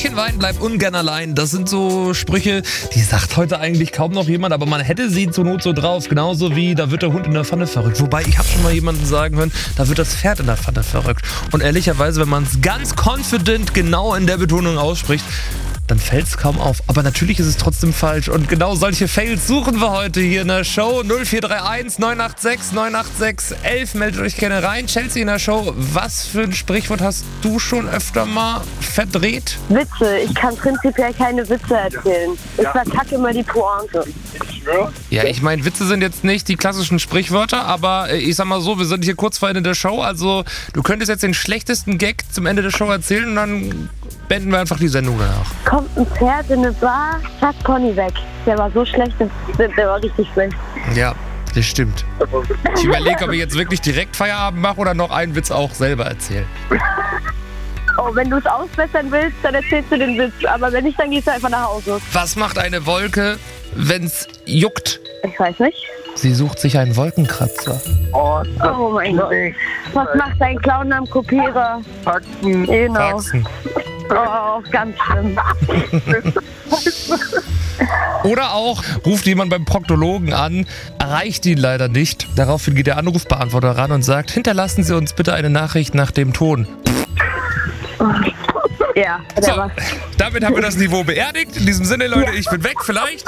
Schlückchen Wein, bleib ungern allein. Das sind so Sprüche, die sagt heute eigentlich kaum noch jemand, aber man hätte sie zur Not so drauf. Genauso wie, da wird der Hund in der Pfanne verrückt. Wobei, ich habe schon mal jemanden sagen hören, da wird das Pferd in der Pfanne verrückt. Und ehrlicherweise, wenn man es ganz confident genau in der Betonung ausspricht, dann fällt es kaum auf. Aber natürlich ist es trotzdem falsch. Und genau solche Fails suchen wir heute hier in der Show. 0431 986 986 11. Meldet euch gerne rein. Chelsea in der Show. Was für ein Sprichwort hast du schon öfter mal verdreht? Witze. Ich kann prinzipiell keine Witze erzählen. Ich verkacke immer die Pointe. Ich schwöre. Ja, ich meine, Witze sind jetzt nicht die klassischen Sprichwörter, aber ich sag mal so, wir sind hier kurz vor Ende der Show. Also du könntest jetzt den schlechtesten Gag zum Ende der Show erzählen und dann beenden wir einfach die Sendung danach. Kommt ein Pferd in eine Bar, zack, Pony weg. Der war so schlecht, der war richtig schlecht. Ja, das stimmt. Ich überlege, ob ich jetzt wirklich direkt Feierabend mache oder noch einen Witz auch selber erzähle. Oh, wenn du es ausbessern willst, dann erzählst du den Witz. Aber wenn nicht, dann gehst du einfach nach Hause. Was macht eine Wolke, wenn's juckt? Ich weiß nicht. Sie sucht sich einen Wolkenkratzer. Oh, das Oh mein Gott. nicht. Was macht ein Clown am Kopierer? Faxen. Genau. Faxen. Oh, ganz schlimm. Oder auch ruft jemand beim Proktologen an, erreicht ihn leider nicht. Daraufhin geht der Anrufbeantworter ran und sagt, hinterlassen Sie uns bitte eine Nachricht nach dem Ton. Ja, der So, war. damit haben wir das Niveau beerdigt. In diesem Sinne, Leute, ich bin weg vielleicht.